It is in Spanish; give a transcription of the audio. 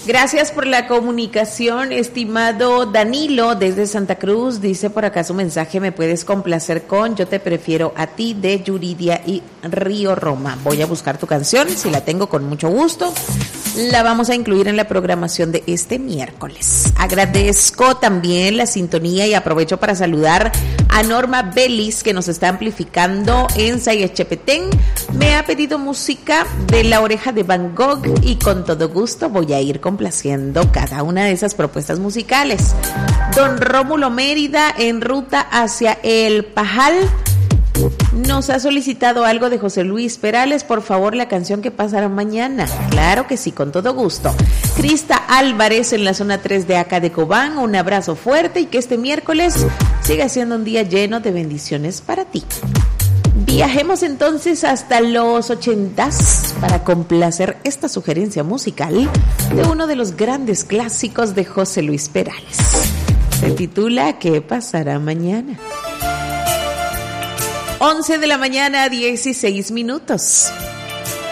Gracias por la comunicación, estimado Danilo, desde Santa Cruz. Dice por acá su mensaje: me puedes complacer con Yo te prefiero a ti, de Yuridia y Río Roma. Voy a buscar tu canción, si la tengo con mucho gusto la vamos a incluir en la programación de este miércoles. Agradezco también la sintonía y aprovecho para saludar a Norma Belis, que nos está amplificando en Sayachepetén. Me ha pedido música de La Oreja de Van Gogh y con todo gusto voy a ir complaciendo cada una de esas propuestas musicales. Don Rómulo Mérida, en ruta hacia El Pajal, nos ha solicitado algo de José Luis Perales. Por favor, la canción que pasará mañana. Claro que sí, con todo gusto. Crista Álvarez, en la zona 3 de acá de Cobán, un abrazo fuerte y que este miércoles siga siendo un día lleno de bendiciones para ti. Viajemos entonces hasta los 80s para complacer esta sugerencia musical de uno de los grandes clásicos de José Luis Perales. Se titula ¿Qué pasará mañana? 11 de la mañana, 16 minutos.